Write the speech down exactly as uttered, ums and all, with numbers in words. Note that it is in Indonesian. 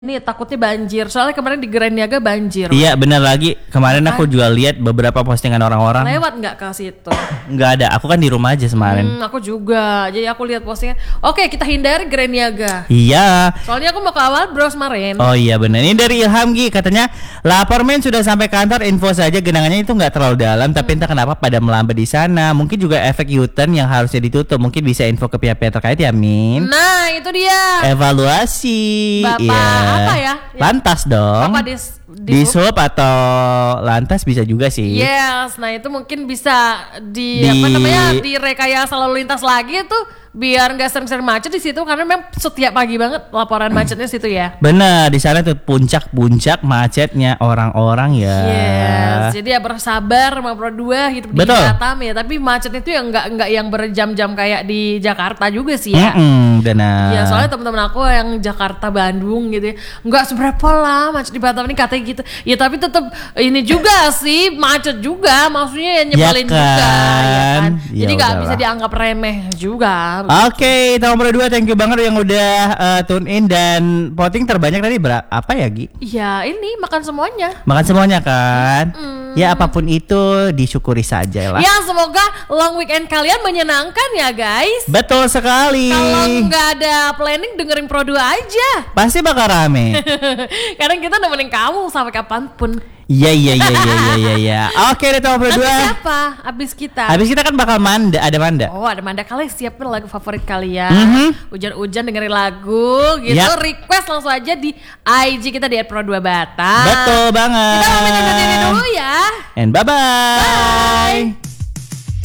Ini takutnya banjir, soalnya kemarin di Grand Niaga banjir. Iya benar lagi, kemarin aku juga lihat beberapa postingan orang-orang. Lewat nggak ke situ? Nggak ada, aku kan di rumah aja kemarin. Hmm, aku juga, jadi aku lihat postingan. Oke, kita hindari Grand Niaga. Iya. Soalnya aku mau ke awal bros kemarin. Oh iya benar, ini dari Ilham Gi, katanya lapor men sudah sampai kantor, info saja genangannya itu nggak terlalu dalam, tapi entah kenapa pada melambat di sana. Mungkin juga efek U-turn yang harusnya ditutup, mungkin bisa info ke pihak-pihak terkait ya Min. Nah itu dia. Evaluasi. Bapak iya. apa ya? Lantas dong. Bapak dis, di sub atau lantas bisa juga sih. Yes, nah itu mungkin bisa di, di... apa namanya direkayasa lalu lintas lagi tuh biar nggak sering-sering macet di situ karena memang setiap pagi banget laporan macetnya situ ya. Bener, di sana tuh puncak-puncak macetnya orang-orang ya. Yes, jadi ya bersabar sama Pro dua hidup di Batam ya, tapi macetnya itu yang nggak nggak yang berjam-jam kayak di Jakarta juga sih ya. Mm-mm, benar. Ya soalnya teman-teman aku yang Jakarta Bandung gitu ya, nggak seberapa lah macet di Batam ini katanya gitu. Ya tapi tetap ini juga sih macet juga, maksudnya ya nyebelin ya kan? juga ya kan. Ya jadi nggak bisa udahlah. dianggap remeh juga. Oke, okay, tahun Pro dua thank you banget yang udah uh, tune in dan voting terbanyak tadi berapa apa ya Gi? Ya ini makan semuanya. Makan semuanya kan? Mm. Ya apapun itu disyukuri saja lah. Ya semoga long weekend kalian menyenangkan ya guys. Betul sekali. Kalau nggak ada planning dengerin Pro dua aja. Pasti bakal rame. Kadang kita nemenin kamu sampai kapanpun. Iya iya iya iya iya iya. Ya. Oke deh tahun Pro dua. Siapa? Abis kita. Abis kita kan bakal manda, ada manda. Oh ada manda, kalian siapin lagu favorit kalian. Mm-hmm. Hujan-hujan dengerin lagu gitu. Yep. Request langsung aja di I G kita di Pro dua Batam. Betul banget. Kita mau undur diri dulu ya. And bye bye. Bye.